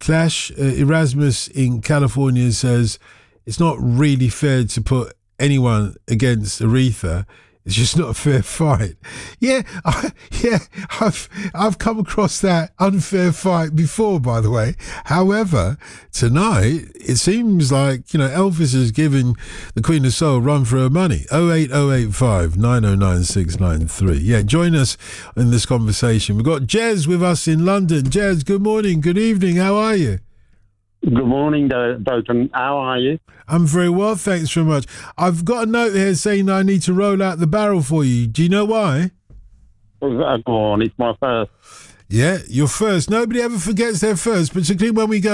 Clash. Erasmus in California says it's not really fair to put anyone against Aretha. It's just not a fair fight. Yeah, I've come across that unfair fight before, by the way. However, tonight, it seems like, Elvis is giving the Queen of Soul a run for her money. 08085 909 693. Yeah, join us in this conversation. We've got Jez with us in London. Jez, good morning, good evening. How are you? Good morning, Dalton. How are you? I'm very well, thanks very much. I've got a note here saying I need to roll out the barrel for you. Do you know why? Go on, it's my first. Yeah, you're first. Nobody ever forgets their first, particularly when we go